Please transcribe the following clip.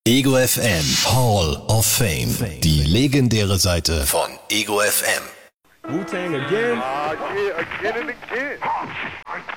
Ego FM Hall of Fame. Die legendäre Seite von Ego FM. Wu-Tang again? Yeah, again and again.